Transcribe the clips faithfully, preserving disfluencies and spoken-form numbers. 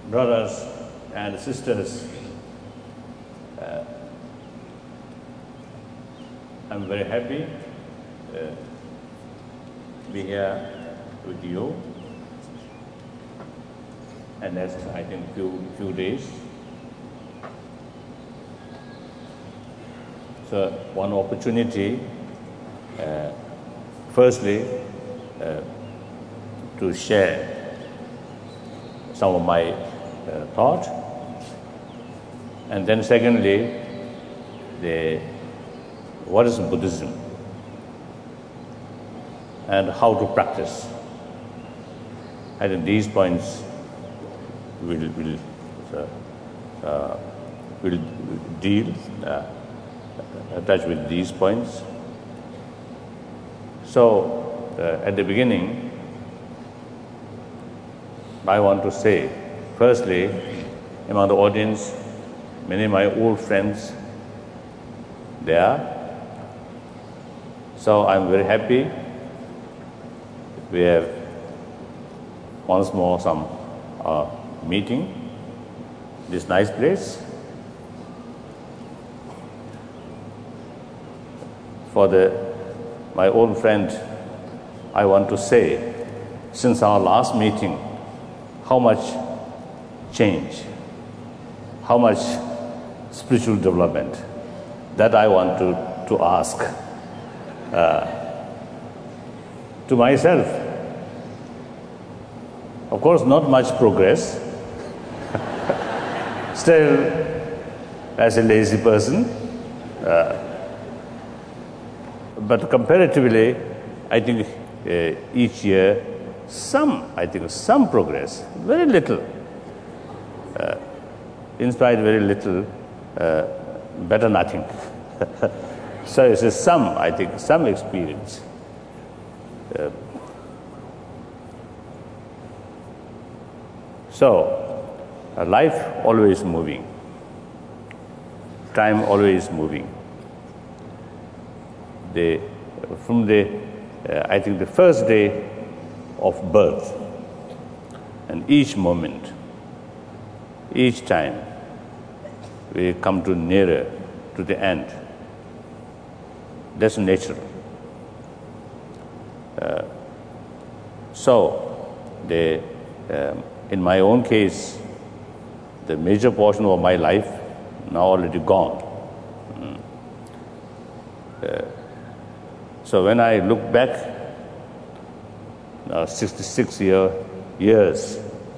brothers and sisters, uh, I'm very happy uh, to be here with you. And that's, I think, few few days. So one opportunity, uh, firstly, uh, to share some of my uh, thought, and then secondly, the what is Buddhism and how to practice. I think these points will will uh, uh, will deal uh, touch with these points. So uh, at the beginning, I want to say, firstly, among the audience, many of my old friends there. So I'm very happy. We have once more some uh, meeting, this nice place. For the my old friend, I want to say, since our last meeting, how much change, how much spiritual development, that I want to, to ask uh, to myself. Of course, not much progress. Still, as a lazy person, uh, but comparatively, I think uh, each year, some, I think, some progress, very little. Uh, in spite very little, uh, better nothing. So it's a some, I think, some experience. Uh, so, uh, life always moving, time always moving. The, from the, uh, I think the first day of birth, and each moment, each time, we come to nearer to the end. That's natural. Uh, so, the, um, in my own case, the major portion of my life now already gone. Mm. Uh, so when I look back, uh, sixty-six year, years,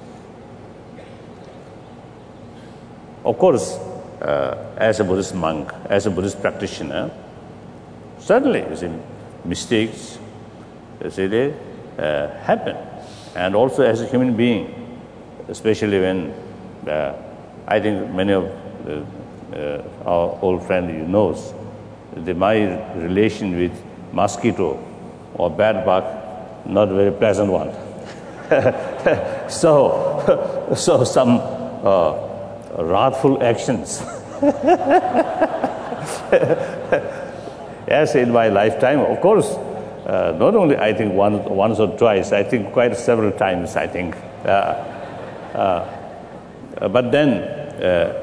of course, uh, as a Buddhist monk, as a Buddhist practitioner, certainly, you see, mistakes, you see, they uh, happen. And also as a human being, especially when, uh, I think many of uh, uh, our old friend you knows, the, my relation with mosquito or bad bug, not very pleasant one. so, so some uh, wrathful actions. Yes, in my lifetime, of course, uh, not only I think one, once or twice, I think quite several times, I think. Uh, uh, but then, uh,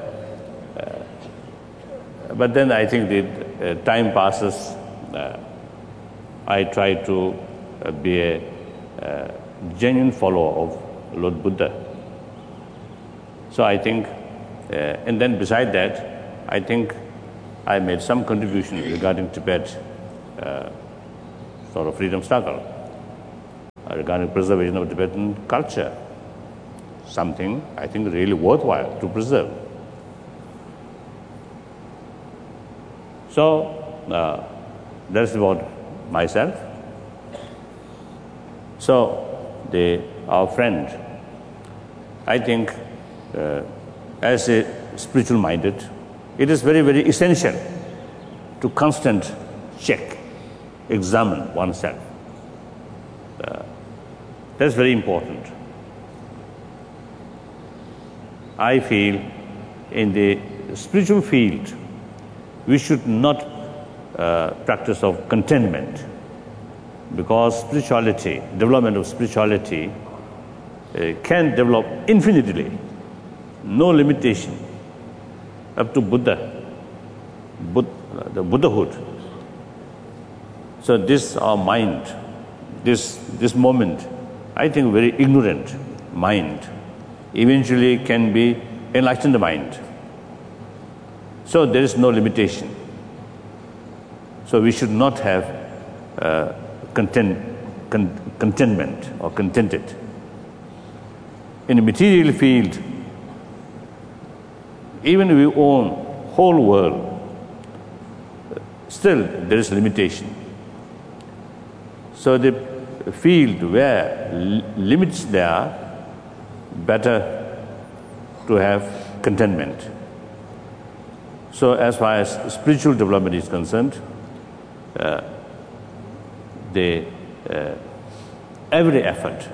uh, but then I think the uh, time passes. Uh, I try to uh, be a uh, genuine follower of Lord Buddha. So I think, uh, and then beside that, I think I made some contribution regarding Tibet, uh, sort of freedom struggle, uh, regarding preservation of Tibetan culture, something I think really worthwhile to preserve. So uh, that's about myself. So the our friend, I think, uh, as a spiritual minded, it is very, very essential to constant check, examine oneself. Uh, that's very important. I feel in the spiritual field, we should not uh, practice of contentment, because spirituality, development of spirituality uh, can develop infinitely no limitation up to Buddha, Bud, the Buddhahood. So this our mind, this this moment, I think very ignorant mind, eventually can be enlightened mind. So there is no limitation. So we should not have uh, content, con, contentment or contented. In the material field, even if we own whole world, still there is limitation. So the field where limits there are, better to have contentment. So as far as spiritual development is concerned, uh, the uh, every effort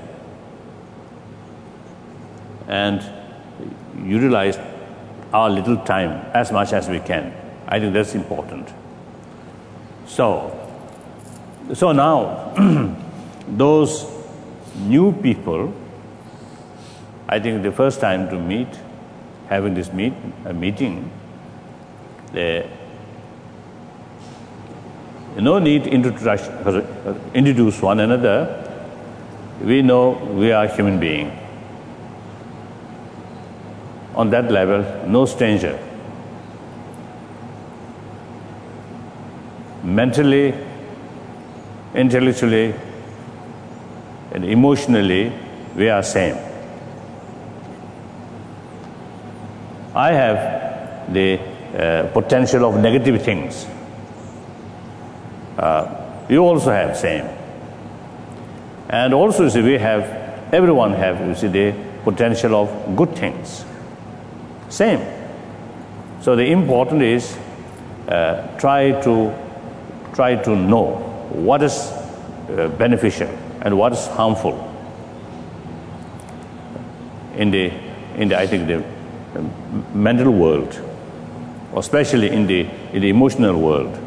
and utilize our little time as much as we can. I think that's important. So, so now those new people, I think the first time to meet, having this meet a meeting, they no need to introduce, introduce one another. We know we are human beings. On that level, no stranger. Mentally, intellectually, and emotionally, we are same. I have the uh, potential of negative things. Uh, you also have same. And also, you see, we have, everyone have, you see, the potential of good things. Same. So the important is uh, try to try to know what is uh, beneficial and what is harmful in the in the I think the mental world, or especially in the in the emotional world.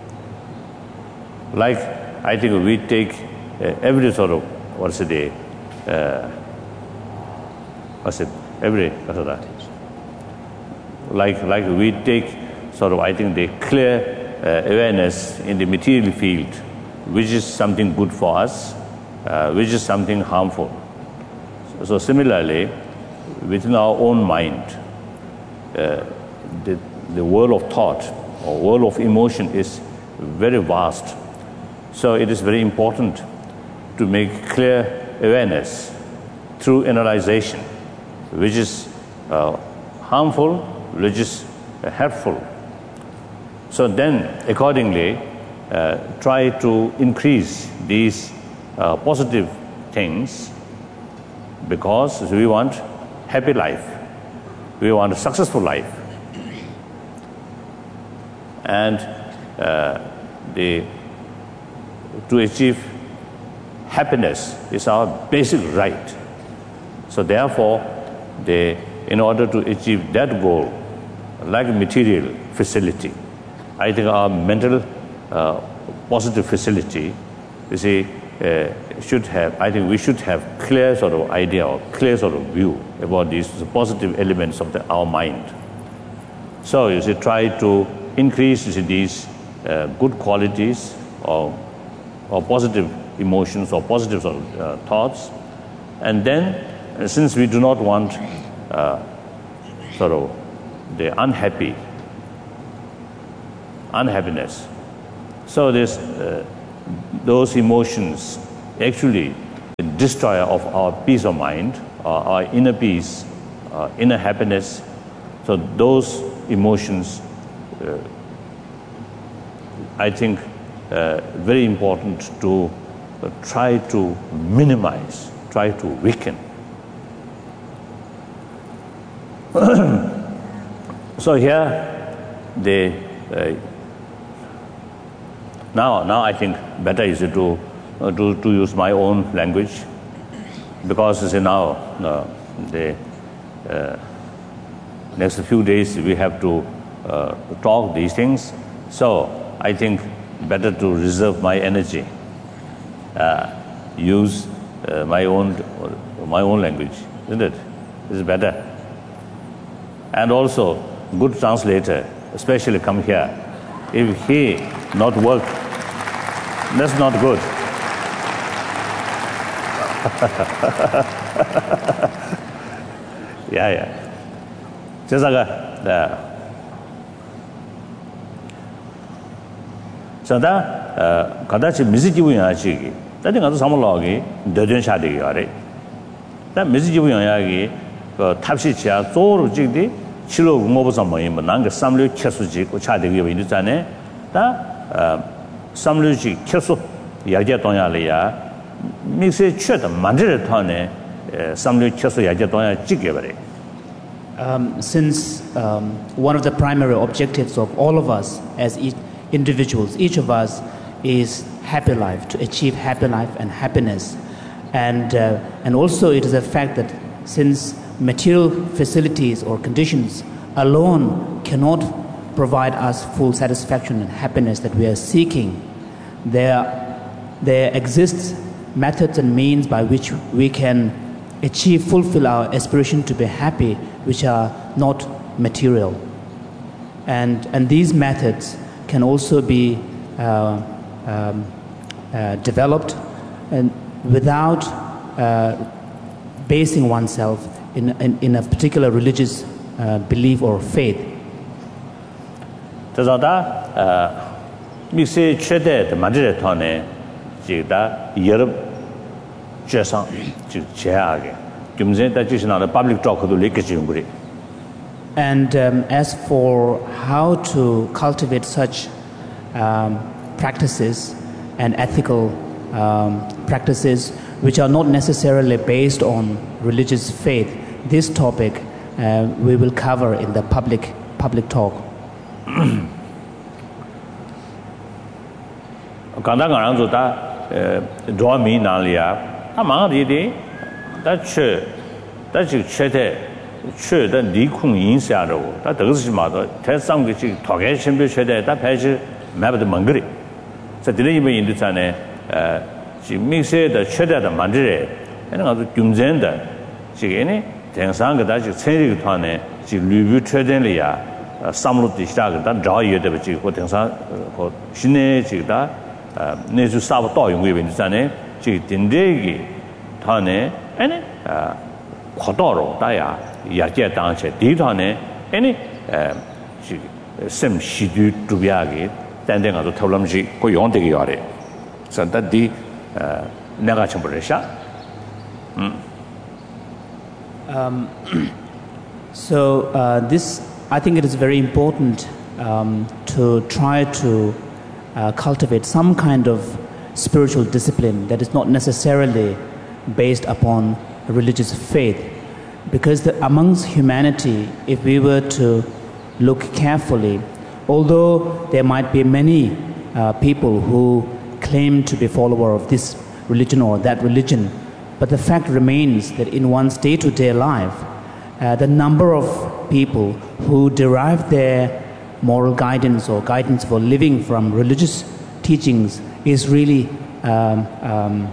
Like I think we take uh, every sort of what's it uh, what's it every what's that? Like, like we take sort of, I think, the clear uh, awareness in the material field, which is something good for us, uh, which is something harmful. So, so similarly, within our own mind, uh, the, the world of thought or world of emotion is very vast. So it is very important to make clear awareness through analyzation, which is uh, harmful, which is uh, helpful. So then, accordingly, uh, try to increase these uh, positive things, because we want happy life, we want a successful life, and uh, the to achieve happiness is our basic right. So therefore, the in order to achieve that goal, like material facility, I think our mental uh, positive facility, you see, uh, should have, I think we should have clear sort of idea or clear sort of view about these positive elements of the, our mind. So you see, try to increase you see, these uh, good qualities or, or positive emotions or positive sort of uh, thoughts, and then uh, since we do not want uh, sort of the unhappy, unhappiness. So this, uh, those emotions actually the destroyer of our peace of mind, uh, our inner peace, uh, inner happiness. So those emotions, uh, I think, uh, very important to uh, try to minimize, try to weaken. So here, the uh, now now I think better is to uh, to to use my own language, because you see now uh, the uh, next few days we have to uh, talk these things. So I think better to reserve my energy, uh, use uh, my own my own language, isn't it? It's better. and also good translator, especially come here. If he not work, that's not good. yeah, yeah. 제가 네. 저다 가다치 미지기부야지. 다들 가서 사물라기 대전샤되게 하래. 다 미지기부야기 그 탑시치야 조로 찍디 실로 뭐보서 뭐이 뭐 난가 삼류 켜수지 고 차되게 있잖아요. 다 삼류지 켜수 야제 동야리야. 믹스에 취했다 만지를 타네 삼류 켜수 야제 동야 찍게 버려. Um, since um, one of the primary objectives of all of us as each individuals, each of us is happy life, to achieve happy life and happiness. And, uh, and also it is a fact that since material facilities or conditions alone cannot provide us full satisfaction and happiness that we are seeking, there, there exists methods and means by which we can achieve, fulfill our aspiration to be happy, which are not material. And, and these methods can also be uh, um, uh, developed and without uh, basing oneself in, in, in a particular religious uh, belief or faith. 그래서 믹스의 최대 만지를 통해 지다 여러 죄상 즉 제하게 김제다 지신하는 public talk도 리케지는 거리. And um, as for how to cultivate such um, practices and ethical um, practices which are not necessarily based on religious faith, this topic uh, we will cover in the public public talk. 간단한 거다 도미 나리아 아마리디 다체 다지 최대 최대 리쿵 인사로 다 더스마도 대상기 토게 신비 최대 다 배지 매버도 મં거리 자 드리면 인도산에 지 믹스의 최대의 만들에 얘는 아주 김전다 지게네 대상가 다지 천리가团에 지 리뷰 최대리야 삼로 디시다가 다 자유의 지 고대상 고 신내 지다 내주 사부 또 용의 인도산에 지 딘데기团에 아니 고도로 다야 야제 당체 디团에 아니 지 셈 시두 두비하게 단den가도 털럼지 고 용되게 요래 산다디 내가 정보를샤 um so uh, this I think it is very important um, to try to uh, cultivate some kind of spiritual discipline that is not necessarily based upon religious faith, because the, amongst humanity, if we were to look carefully, although there might be many uh, people who claim to be follower of this religion or that religion, but the fact remains that in one's day-to-day life, uh, the number of people who derive their moral guidance or guidance for living from religious teachings is really um, um,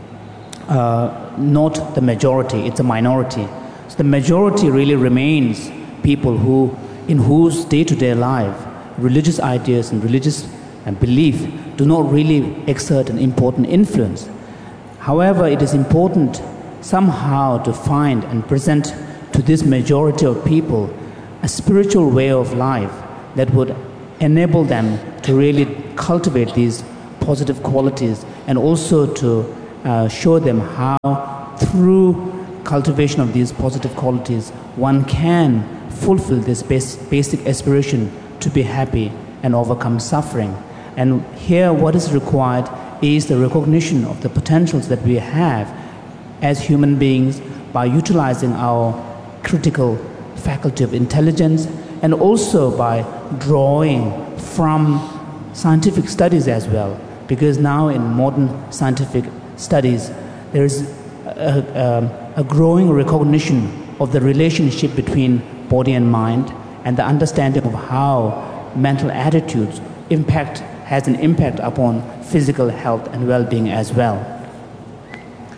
uh, not the majority, it's a minority. So the majority really remains people who, in whose day-to-day life, religious ideas and religious and belief do not really exert an important influence. However, it is important somehow to find and present to this majority of people a spiritual way of life that would enable them to really cultivate these positive qualities, and also to uh, show them how through cultivation of these positive qualities one can fulfill this bas- basic aspiration to be happy and overcome suffering. And here what is required is the recognition of the potentials that we have as human beings by utilizing our critical faculty of intelligence, and also by drawing from scientific studies as well, because now in modern scientific studies there is a, a, a growing recognition of the relationship between body and mind, and the understanding of how mental attitudes impact has an impact upon physical health and well-being as well.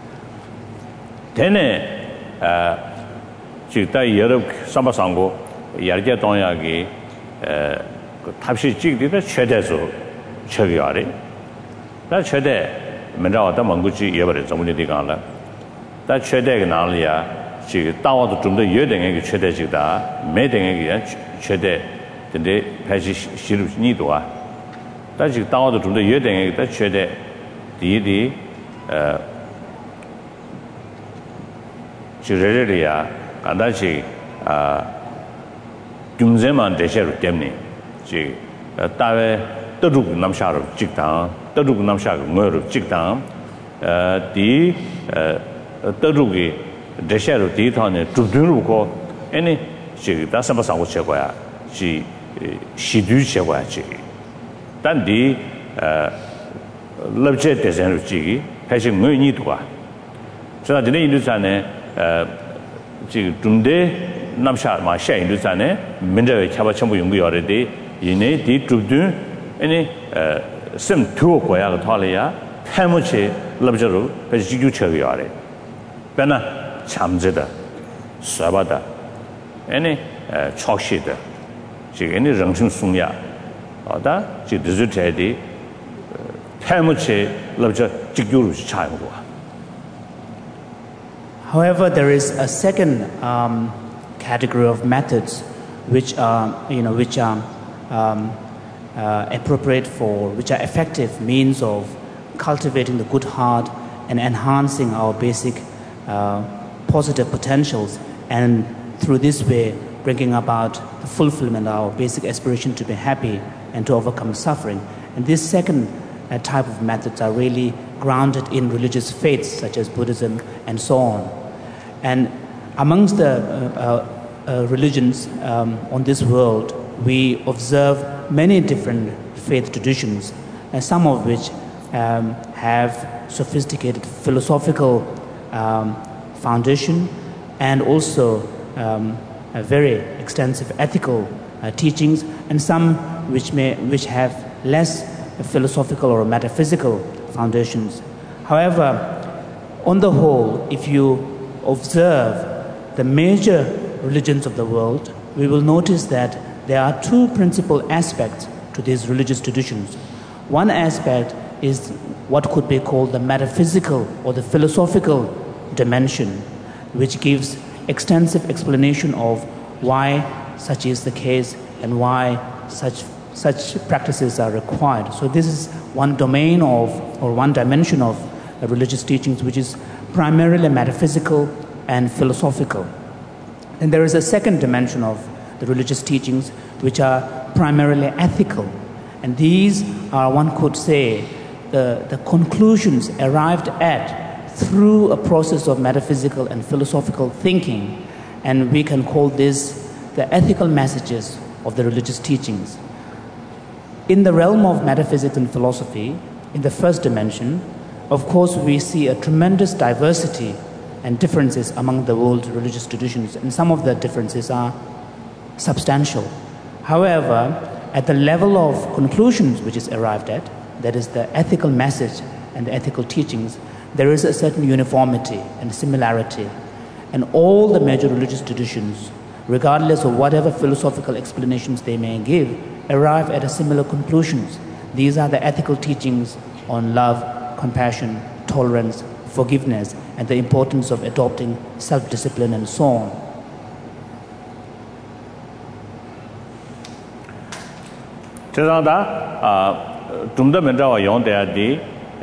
Tene, uh, chikta yeruk sambasanggo, yarja tongyagi tabshi jigdi da chede so chegi yari da chede mendawa da manguchi yebare zamuni digala da chede ga naliya ji dawa da zumde ye denge ge chede jigda me denge ge chede de paji shiru ni doa da ji dawa da zumde ye denge da chede di di uh 지레레리아 간다시 아 김제만 대셔로 때문에 지 다외 떠죽 남샤로 직당 떠죽 남샤고 뭐로 직당 어디 떠죽이 대셔로 뒤터네 두두르고 아니 지 다서버상고 제거야 지 시두 제거야 지 단디 어 럽제 대전로 지기 사실 뭐니 도와 저 전에 인도산에 어 지금 둔데 남샤 마샤 인도산에 민저에 차바 전부 연구열에디 이내 뒤두든 아니 어심 투어 거야 탈이야 해무치 럽저로 지주 처리하래 배나 참제다 쏴바다 아니 촉시다 지금 정신 숙야 어다 지 디지털이 해무치 럽저 지주로 차는 거야. However, there is a second um, category of methods which are, you know, which are um, uh, appropriate for, which are effective means of cultivating the good heart and enhancing our basic uh, positive potentials, and through this way bringing about the fulfillment of our basic aspiration to be happy and to overcome suffering. And this second uh, type of methods are really grounded in religious faiths such as Buddhism and so on. And amongst the uh, uh, religions um, on this world, we observe many different faith traditions, and some of which um, have sophisticated philosophical um, foundation and also um, a very extensive ethical uh, teachings, and some which may which have less philosophical or metaphysical foundations. However, on the whole, if you observe the major religions of the world, we will notice that there are two principal aspects to these religious traditions. One aspect is what could be called the metaphysical or the philosophical dimension, which gives extensive explanation of why such is the case and why such such practices are required. So this is one domain of, or one dimension of uh, religious teachings, which is primarily metaphysical and philosophical. And there is a second dimension of the religious teachings, which are primarily ethical. And these are, one could say, the, the conclusions arrived at through a process of metaphysical and philosophical thinking. And we can call this the ethical messages of the religious teachings. In the realm of metaphysics and philosophy, in the first dimension, of course, we see a tremendous diversity and differences among the world's religious traditions, and some of the differences are substantial. However, at the level of conclusions which is arrived at, that is the ethical message and the ethical teachings, there is a certain uniformity and similarity. And all the major religious traditions, regardless of whatever philosophical explanations they may give, arrive at a similar conclusions. These are the ethical teachings on love, compassion, tolerance, forgiveness, and the importance of adopting self-discipline and so on. Tezanda tumda mendawa yongde di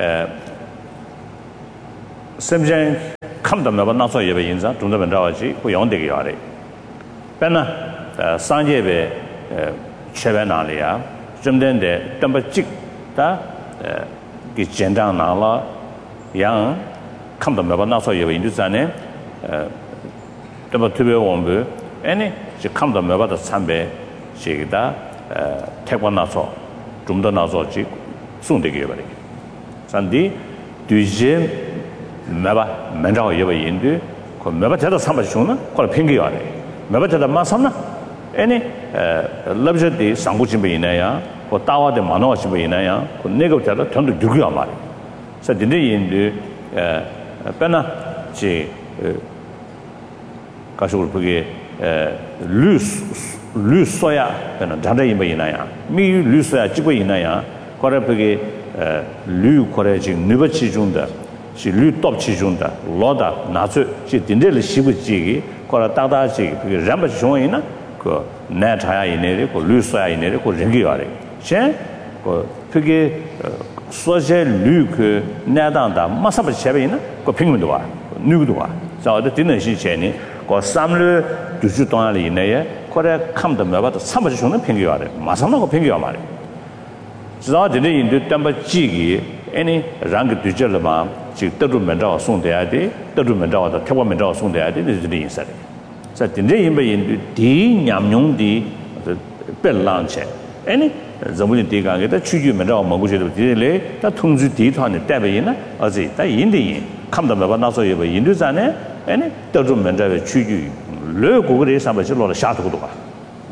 semjen kamda meba naso yebe yinza tumda mendawa ji ku yongde ge yare. Pena sanje be chebe na le ya jumden de tamba jik da gi jendang na la yang kamda meba naso yebe yindu zane tamba tube wombu ene ji kamda meba da sambe ji da 태권 나서 좀 더 나서지 송되게 해버리. 산디 뒤제 매바 맨자고 예버 인도 그 매바 제가 삼바 주나 걸 핑계요 아래. 매바 제가 마삼나 애니 럽저디 상고진배 이나야 그 따와데 만화와 집에 이나야 그 내가 제가 전도 죽여 말이. 그래서 dinде 인도 에 빼나 지 가시고 그게 루스 루소야 그는 다들 뭐 있나야 미 루소야 찍고 있나야 거래 그게 루 거래 지금 누버치 중다 시 lu top chi junda loda na zu ji din de le xi bu ji ko la da da ji ge ran ba zhong yin na ko na cha ya yin ne ko lu so ya yin ne ko ren ge ya de xian ko pe ge so je lu ke na dang da ma sa ba che ba yin na ko ping men de wa nu de wa zao de din de xi qian ni ko sam le du ju dong ya li ne ye ko de kam de ma ba de sam ba zhong ne ping ge ya de ma sa na ko ping ge ya ma de zao de de yin de dan ba ji ge any rang du je le ma 즉德州门照送的的德州门照的台湾门照送的的这是的意思的在真正因为因的两用的别浪起哎呢怎么的地方给他区域门照某个些的这类他通知地团的代表人呢而且他因的人看到没把那所有的印度站呢哎呢德州门照的区域六个的上面就落了下头的吧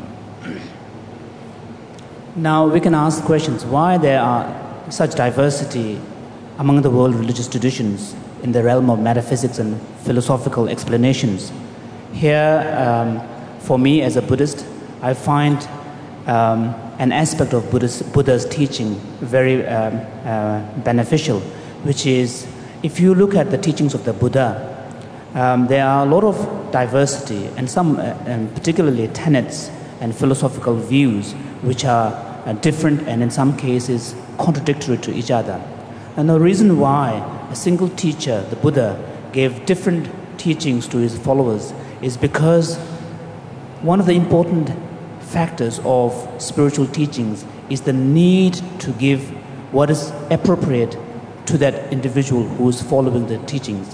Now we can ask questions why there are such diversity among the world religious traditions in the realm of metaphysics and philosophical explanations. Here, um, for me as a Buddhist, I find um, an aspect of Buddha's, Buddha's teaching very um, uh, beneficial, which is if you look at the teachings of the Buddha, um, there are a lot of diversity and some, uh, um, particularly tenets and philosophical views, which are uh, different and in some cases contradictory to each other. And the reason why a single teacher, the Buddha, gave different teachings to his followers is because one of the important factors of spiritual teachings is the need to give what is appropriate to that individual who is following the teachings.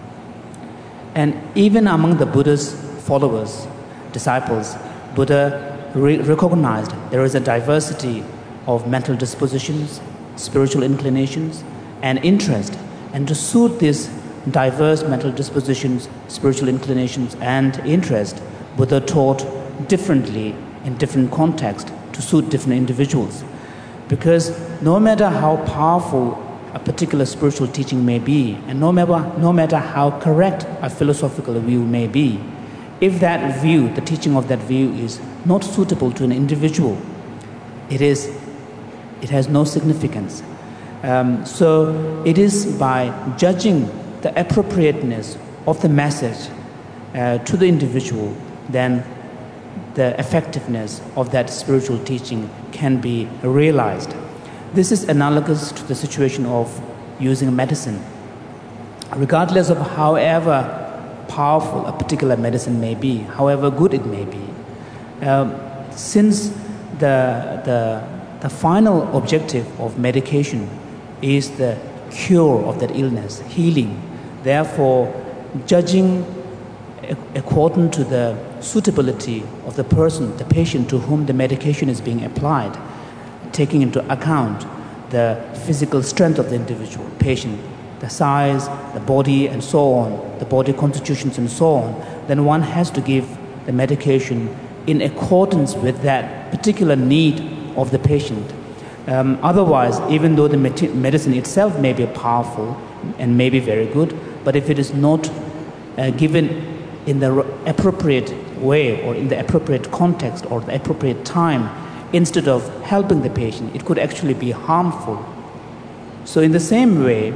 And even among the Buddha's followers, disciples, Buddha re- recognized there is a diversity of mental dispositions, spiritual inclinations, and interest. And to suit these diverse mental dispositions, spiritual inclinations, and interest, Buddha taught differently in different contexts to suit different individuals. Because no matter how powerful a particular spiritual teaching may be, and no matter, no matter how correct a philosophical view may be, if that view, the teaching of that view, is not suitable to an individual, it is it has no significance. Um, so it is by judging the appropriateness of the message uh, to the individual, then the effectiveness of that spiritual teaching can be realized. This is analogous to the situation of using medicine. Regardless of however powerful a particular medicine may be, however good it may be, um, since the, the The final objective of medication is the cure of that illness, healing. Therefore, judging according to the suitability of the person, the patient to whom the medication is being applied, taking into account the physical strength of the individual patient, the size, the body, and so on, the body constitutions and so on, then one has to give the medication in accordance with that particular need of the patient. Um, otherwise, even though the med- medicine itself may be powerful and may be very good, but if it is not uh, given in the appropriate way or in the appropriate context or the appropriate time, instead of helping the patient, it could actually be harmful. So in the same way,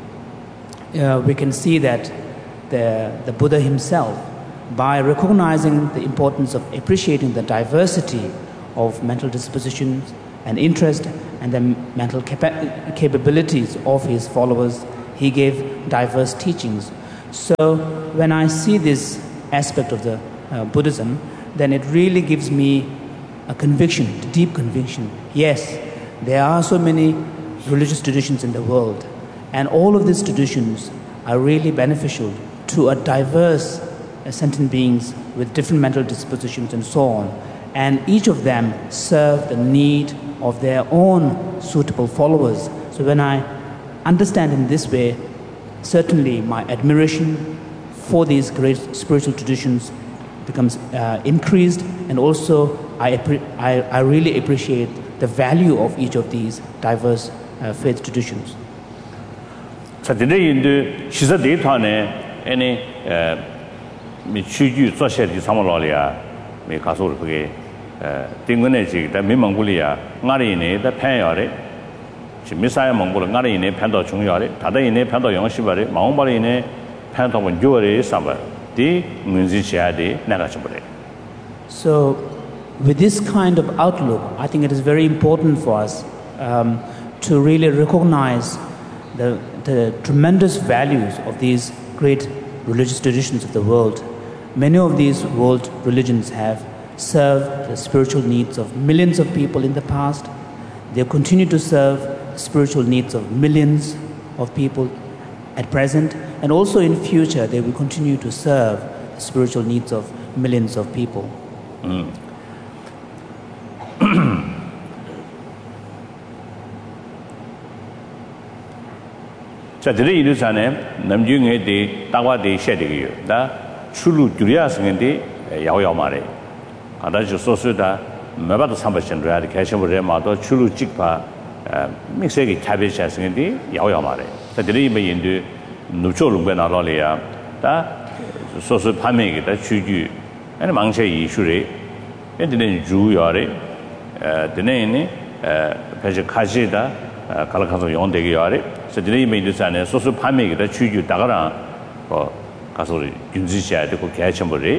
uh, we can see that the, the Buddha himself, by recognizing the importance of appreciating the diversity of mental dispositions and interest and the mental capa- capabilities of his followers, he gave diverse teachings. So when I see this aspect of the uh, Buddhism, then it really gives me a conviction, a deep conviction. Yes, there are so many religious traditions in the world, and all of these traditions are really beneficial to a diverse uh, sentient beings with different mental dispositions and so on. And each of them serve the need of their own suitable followers. So when I understand in this way, certainly my admiration for these great spiritual traditions becomes uh, increased, and also I, I, I really appreciate the value of each of these diverse uh, faith traditions. 자, 근데 인도 시사 데이터네, 아니 mi chuju zoshe di samololia mi kaso ke tingone ji da mi mongolia ngari ne da pan yore ji mi sa mongol ngari ne pan do chung yore da da ne pan do yong shi bare maung bare ne pan do mon jore sa ba di ngunzi chia de na ga chubare. So with this kind of outlook, I think it is very important for us um, to really recognize the, the tremendous values of these great religious traditions of the world. Many of these world religions have served the spiritual needs of millions of people in the past. They continue to serve the spiritual needs of millions of people at present, and also in future they will continue to serve the spiritual needs of millions of people. Mm. 자, 들이 이르잖아요. 남중에 대 따와대 셔되기요. 다 출루 줄이야스는데 야오야 말에. 가다지 소수다 매바도 삼바신로야 개셔버려 마도 출루 찍파 믹스에게 캐비샤스는데 야오야 말에. 자, 들이 이메인도 누초롱배 나라래야. 다 소수 판매게 다 주주 아니 망세 이슈래. 엔드는 주요래. 에 드네니 에 배지 가지다 갈라가서 용되게 요래. 저들이 메이드산에 소수 판매기다 추주 다가라 어 가서 윤지셔야 되고 개천벌이.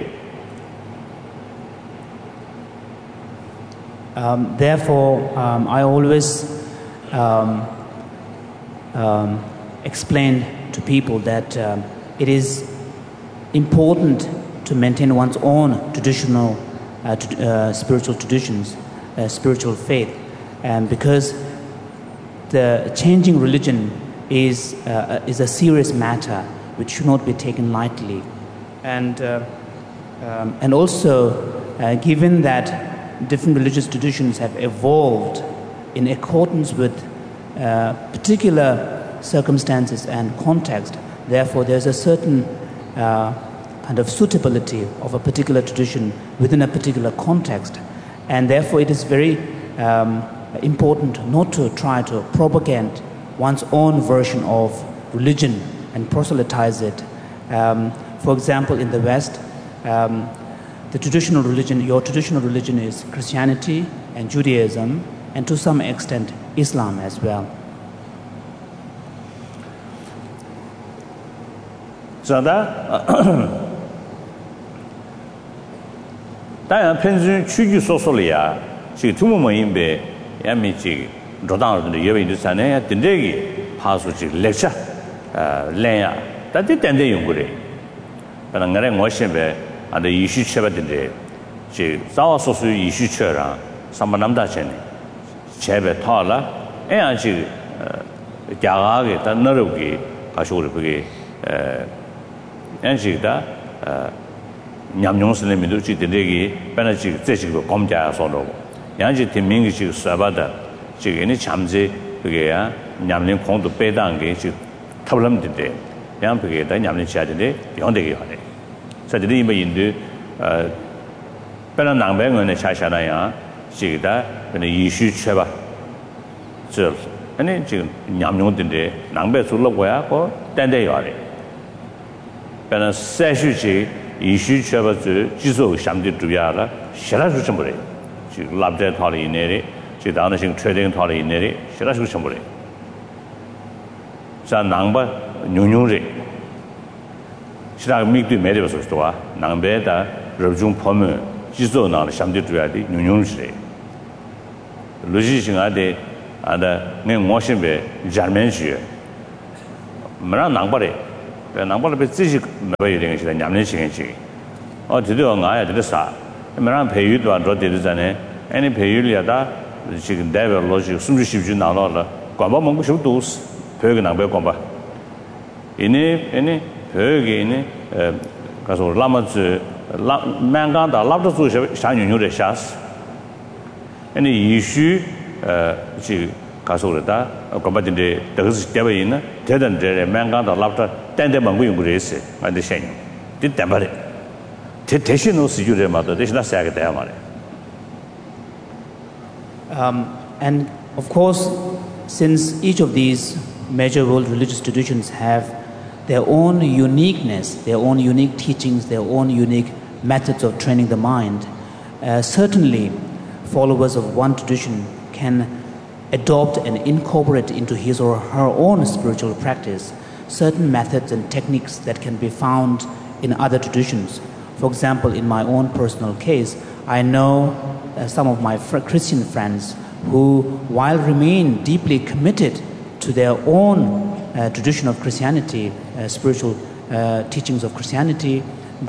Um, therefore, um, I always um, um, explain to people that um, it is important to maintain one's own traditional uh, t- uh, spiritual traditions, uh, spiritual faith, and because the changing religion is uh, is a serious matter which should not be taken lightly, and uh, um, and also uh, given that different religious traditions have evolved in accordance with uh, particular circumstances and context, therefore there's a certain uh, kind of suitability of a particular tradition within a particular context, and therefore it is very um, important not to try to propagate one's own version of religion and proselytize it. Um, for example, in the West, um, the traditional religion, your traditional religion is Christianity and Judaism, and to some extent Islam as well. So that当然平时区域说说了呀，这个土木门呗，也没这个罗当的，因为就是那样，真正的爬出去历史，呃，来呀，但这真正用过的，本来我来我现在啊，的艺术缺乏的的，这早说是艺术缺了，上班那么大钱呢，钱被掏了，哎呀，这个呃，家家的他那路给，他说的不给，呃，俺这个呃。냠뇽 스네미도 지들에게 변화지 제식도 검자 소로 양지 팀밍이 지금 수업하다 지금 이 잠재 그게야 냠뇽 공도 빼다한 게 지금 탑을함인데 양 그게다 냠뇽 지하는데 연대게 하네 저들이 뭐 인도 어 변화 낭배는 차샤나야 지금다 근데 이슈 쳐봐 저 아니 지금 냠뇽인데 낭배 줄러 거야 고 딴데 요래 변화 세슈지 이슈 쳐봐서 지속 상대 주야라 싫어서 좀 그래. 지금 랍데 탈이 있네리. 지금 다나신 트레이딩 탈이 있네리. 싫어서 좀 그래. 자 낭바 뉴뉴리. 시작 미도 매려서 또 낭배다 러중 포면 지속 나는 상대 주야디 뉴뉴리. 로지싱아데 아다 내 모신베 자르멘시. 뭐라 낭바래. 남발에自己没有点是냠는 시간이 어 드디어 나야 드렸어 그러면 배유도 안 들었잖아요 아니 배유리야다 지금 대별 로직 숨지 쉽지 나눠라 관바 먹고 싶도 배가 남배 관바 이니 이니 배가 이니 가서 라마즈 라 만간다 라도 주셔 상윤유의 샤스 아니 이슈 어 지금 가서 그러다 관바인데 더스 대বে 있나 대단 대래 만간다 라도 딴데 먹고 용구레스 안데 셴 뒷담발에 대 대신으로 쓰주래 마도 대신나 싸게 돼야 말해. Um and of course since each of these major world religious traditions have their own uniqueness, their own unique teachings, their own unique methods of training the mind. Uh, certainly, followers of one tradition can adopt and incorporate into his or her own spiritual practice certain methods and techniques that can be found in other traditions. For example, in my own personal case, I know uh, some of my fr- Christian friends who, while remain deeply committed to their own uh, tradition of Christianity, uh, spiritual uh, teachings of Christianity,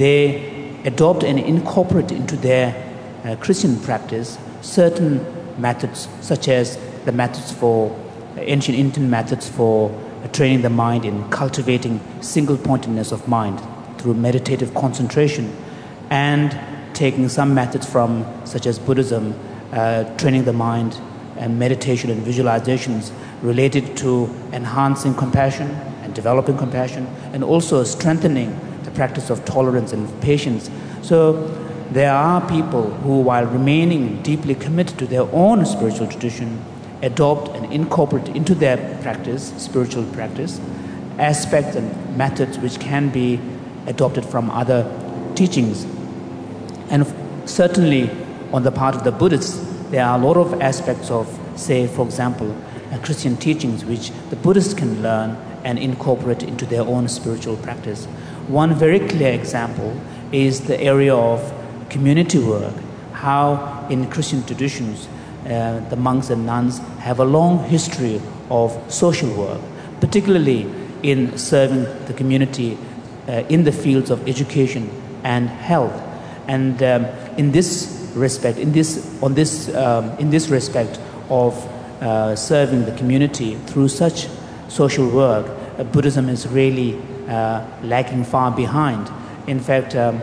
they adopt and incorporate into their uh, Christian practice certain methods, such as the methods for uh, ancient Indian methods for uh, training the mind in cultivating single-pointedness of mind through meditative concentration, and taking some methods from, such as Buddhism, uh, training the mind and meditation and visualizations related to enhancing compassion and developing compassion, and also strengthening the practice of tolerance and patience. So there are people who, while remaining deeply committed to their own spiritual tradition, adopt and incorporate into their practice, spiritual practice, aspects and methods which can be adopted from other teachings. And certainly on the part of the Buddhists, there are a lot of aspects of, say, for example, uh, Christian teachings which the Buddhists can learn and incorporate into their own spiritual practice. One very clear example is the area of community work, how in Christian traditions uh, the monks and nuns have a long history of social work, particularly in serving the community uh, in the fields of education and health. And um, in this respect, in this on this um, in this respect of uh, serving the community through such social work, uh, Buddhism is really uh, lagging far behind. In fact, um,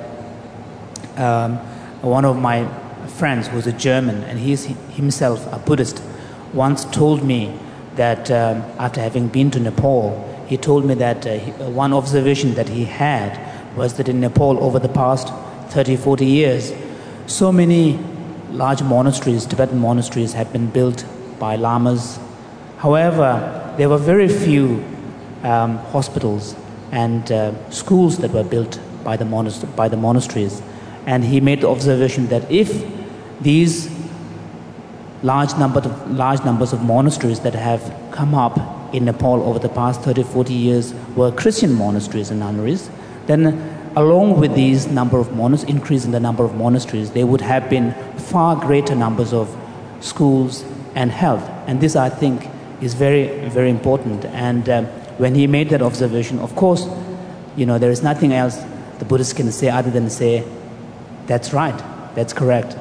um, one of my friends, who's a German, and he is himself a Buddhist, once told me that um, after having been to Nepal, he told me that uh, he, uh, one observation that he had was that in Nepal over the past thirty, forty years, so many large monasteries, Tibetan monasteries, have been built by lamas. However, there were very few um, hospitals and uh, schools that were built by the, monast- by the monasteries. And he made the observation that if these large, number of, large numbers of monasteries that have come up in Nepal over the past thirty, forty years were Christian monasteries and nunneries, then along with these number of monasteries, increase in the number of monasteries, there would have been far greater numbers of schools and health. And this, I think, is very, very important. And um, when he made that observation, of course, you know, there is nothing else the Buddhists can say other than say, that's right, that's correct.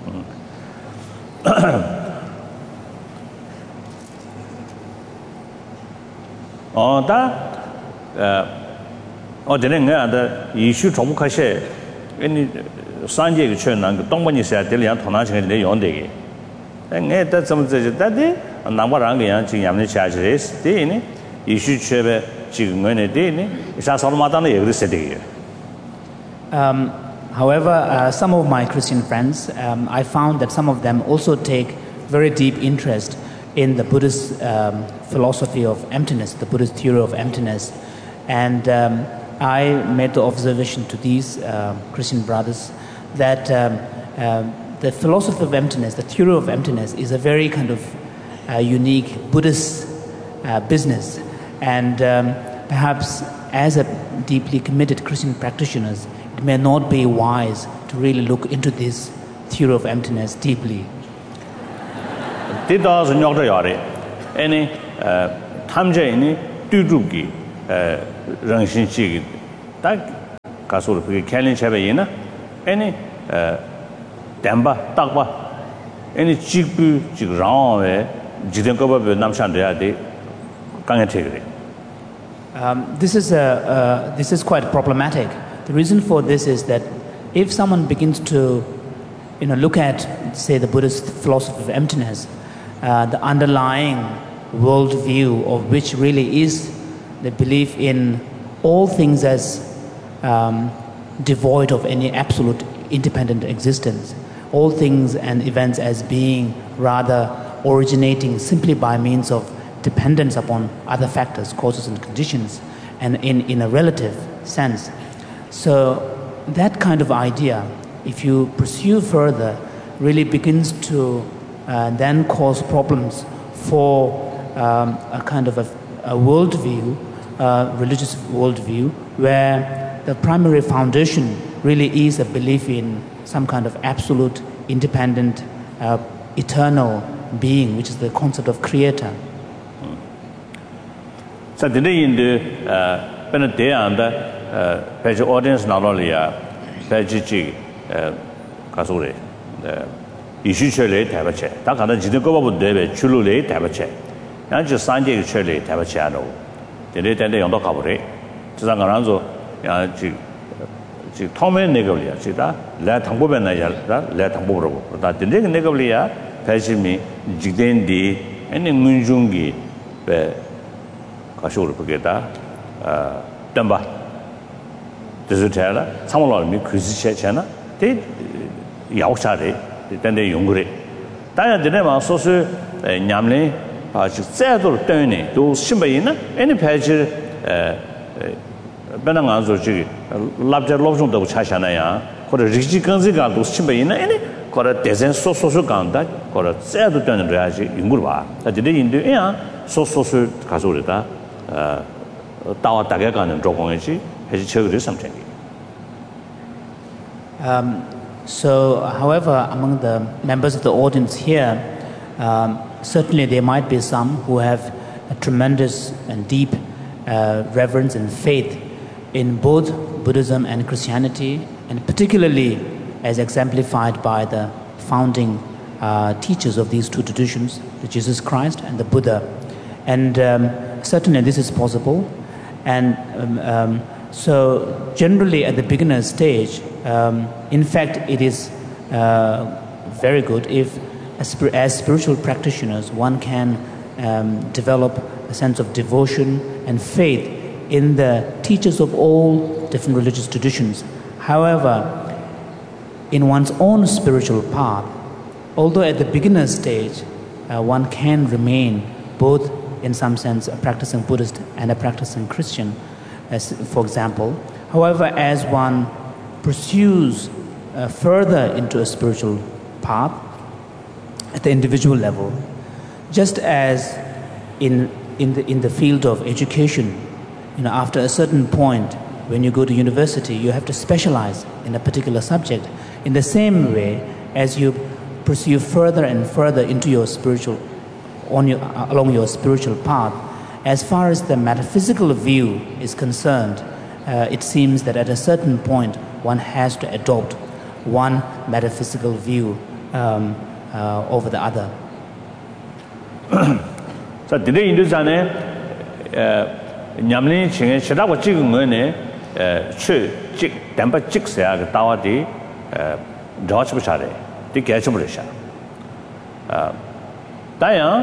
Oh, that oh, the thing is that you should talk about it. Any Sanjay Chen and Dongmani said, Delian Tonachin in the Yonde. And that's some that day, and number of young Yamni charges, Dini, you should share a chicken when a day, it's as all Madame every city. Um, however, uh, some of my Christian friends, um, I found that some of them also take very deep interest in the Buddhist um, philosophy of emptiness, the Buddhist theory of emptiness. And um, I made the observation to these uh, Christian brothers that um, um, the philosophy of emptiness, the theory of emptiness, is a very kind of uh, unique Buddhist uh, business. And um, perhaps as a deeply committed Christian practitioners, it may not be wise to really look into this theory of emptiness deeply. Did those in your yard any time Jane do do Rangshin Chig that Castle Kelly Chavina any Damba Tagba any Chigbu Jigrang Jidankoba Namshandria de Gangatigri. This is a uh, this is quite problematic. The reason for this is that if someone begins to, you know, look at, say, the Buddhist philosophy of emptiness, uh, the underlying worldview of which really is the belief in all things as um, devoid of any absolute independent existence, all things and events as being rather originating simply by means of dependence upon other factors, causes and conditions, and in, in a relative sense. So that kind of idea, if you pursue further, really begins to uh, then cause problems for um, a kind of a, a worldview, uh, religious worldview, where the primary foundation really is a belief in some kind of absolute, independent, uh, eternal being, which is the concept of creator. So today in the when they and the page audience not only a page G kasure issue chele tabache ta kana jide ko ba debe chulu le tabache yan ji san je chele tabache no de le de yong do ka bure ji san ga zo ya ji ji tome ne go ya ji da la thang bo ben na ya la thang bo ro da de le ne go ya page mi jiden di ene ngun jung gi be 가쇼를 보게다 아 덤바 데즈텔라 상물로미 그지체잖아 데 야오샤데 데데 용그레 다야 데네마 소스 냠레 바지 세도 떠네 도 심베이나 애니 페이지 에 베낭 안조지 랍제 롭종도 차샤나야 코르 리지 간지가 도 심베이나 애니 코르 데젠 소소소 간다 코르 세도 떠는 거야지 용그르 봐 다데 인도야 소소소 가소르다 Um, so, however, among the members of the audience here, um, certainly there might be some who have a tremendous and deep uh, reverence and faith in both Buddhism and Christianity, and particularly as exemplified by the founding uh, teachers of these two traditions, the Jesus Christ and the Buddha. And um, certainly this is possible. And um, um, so generally at the beginner stage, um, in fact, it is uh, very good if as, as spiritual practitioners, one can um, develop a sense of devotion and faith in the teachers of all different religious traditions. However, in one's own spiritual path, although at the beginner stage, uh, one can remain both in some sense a practicing Buddhist and a practicing Christian, as for example. However, as one pursues uh, further into a spiritual path at the individual level, just as in, in, the, in the field of education, you know, after a certain point, when you go to university, you have to specialize in a particular subject. In the same way, as you pursue further and further into your spiritual On your, along your spiritual path, as far as the metaphysical view is concerned, uh, it seems that at a certain point one has to adopt one metaphysical view um, uh, over the other. So today in this ane nyamni chinge chida wa chig ngone chu chig damba chig sa ga tawa di dawch bu chare di kya chu bu sha 다야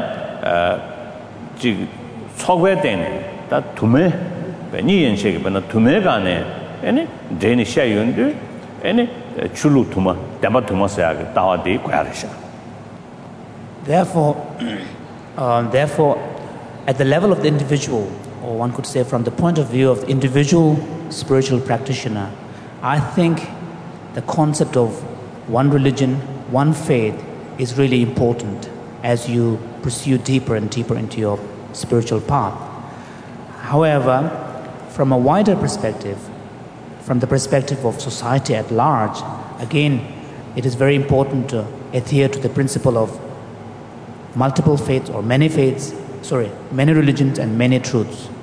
지 초괴 때네 다 두매 베니엔 셰게 베나 두매가네 에네 데니 샤윤데 에네 출루 두마 담바 두마사야 다와디 과르샤. Therefore um, therefore at the level of the individual, or one could say from the point of view of the individual spiritual practitioner, I think the concept of one religion, one faith is really important as you pursue deeper and deeper into your spiritual path. However, from a wider perspective, from the perspective of society at large, again, it is very important to adhere to the principle of multiple faiths or many faiths, sorry, many religions and many truths.